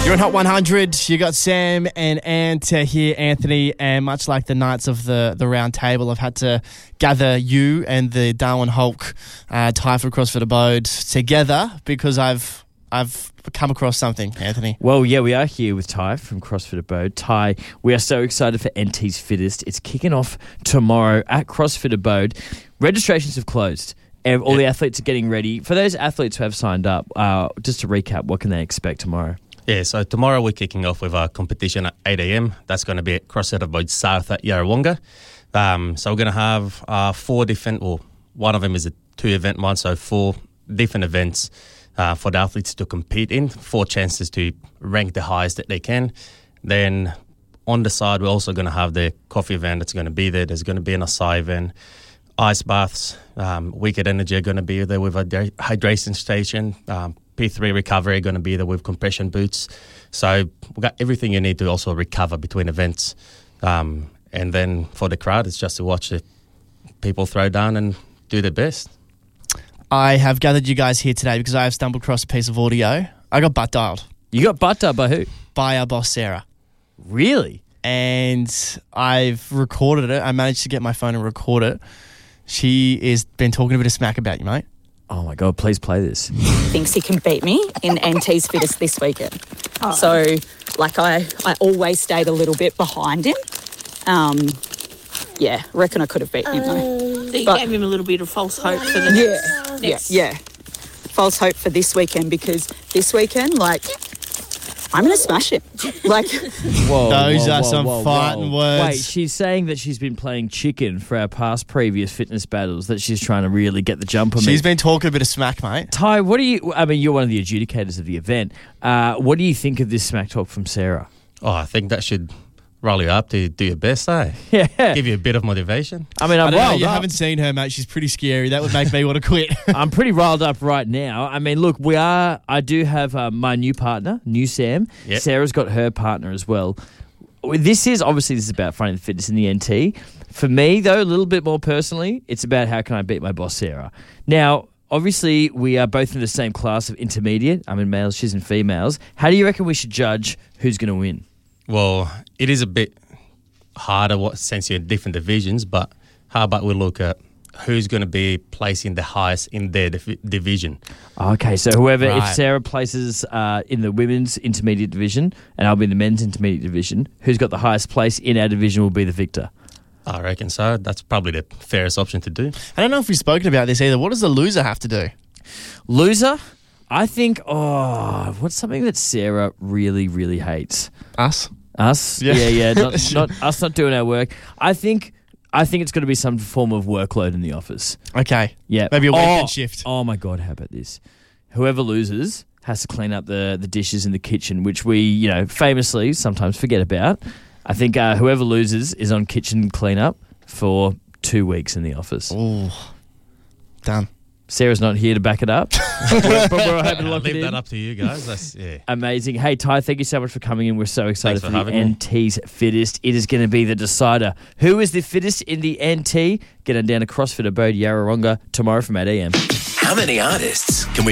You're on Hot 100. You got Sam and Ant here, Anthony, and much like the Knights of the Round Table, I've had to gather you and the Darwin Hulk Ty for CrossFit Abode together because I've come across something, Anthony. Well, yeah, we are here with Ty from CrossFit Abode. Ty, we are so excited for NT's Fittest. It's kicking off tomorrow at CrossFit Abode. Registrations have closed. All the athletes are getting ready. For those athletes who have signed up, just to recap, what can they expect tomorrow? Yeah, so tomorrow we're kicking off with our competition at 8 a.m. That's going to be at CrossFit Abode South at Yarrawonga. So we're going to have 4 different, well, one of them is a 2-event one, so 4 different events for the athletes to compete in, 4 chances to rank the highest that they can. Then on the side, we're also going to have the coffee event that's going to be there. There's going to be an acai event, ice baths, Wicked Energy are going to be there with a hydration station, P3 recovery going to be there with compression boots. So we've got everything you need to also recover between events. And then for the crowd, it's just to watch the people throw down and do their best. I have gathered you guys here today because I have stumbled across a piece of audio. I got butt dialed. You got butt dialed by who? By our boss, Sarah. Really? And I've recorded it. I managed to get my phone and record it. She has been talking a bit of smack about you, mate. Oh, my God, please play this. Thinks he can beat me in NT's Fittest this weekend. So, like, I always stayed a little bit behind him. Yeah, reckon I could have beaten him, though. So you gave him a little bit of false hope for the next... Yeah. False hope for this weekend because this weekend, like, I'm going to smash him. Like, Those are some fighting words. Wait, she's saying that she's been playing chicken for our past previous fitness battles, that she's trying to really get the jump on me. She's been talking a bit of smack, mate. Ty, what do you... I mean, you're one of the adjudicators of the event. What do you think of this smack talk from Sarah? Oh, I think that should roll you up to do your best, eh? Yeah. Give you a bit of motivation. I mean, I I'm don't know, riled you up. haven't seen her, mate. She's pretty scary. That would make me want to quit. I'm pretty riled up right now. I mean, look, I do have my new partner, new Sam. Yep. Sarah's got her partner as well. This is about finding the fitness in the NT. For me, though, a little bit more personally, it's about how can I beat my boss, Sarah. Now, obviously, we are both in the same class of intermediate. I'm in males, she's in females. How do you reckon we should judge who's going to win? Well, it is a bit harder since you're in different divisions, but how about we look at who's going to be placing the highest in their division? Okay, so whoever, Right. if Sarah places in the women's intermediate division and I'll be in the men's intermediate division, who's got the highest place in our division will be the victor. I reckon so. That's probably the fairest option to do. I don't know if we've spoken about this either. What does the loser have to do? Loser, I think, what's something that Sarah really, really hates? Us? Us? Yeah. Not us not doing our work. I think it's going to be some form of workload in the office. Okay. Yeah. Maybe a weekend shift. Oh, my God, how about this? Whoever loses has to clean up the dishes in the kitchen, which we, famously sometimes forget about. I think whoever loses is on kitchen cleanup for 2 weeks in the office. Ooh. Done. Sarah's not here to back it up, but we're hoping to lock it Leave in. that up to you guys. Amazing. Hey, Ty, thank you so much for coming in. We're so excited Thanks for the having me. NT's Fittest. It is going to be the decider. Who is the fittest in the NT? Get on down to CrossFit Abode Yarrawonga tomorrow from 8 a.m. How many artists can we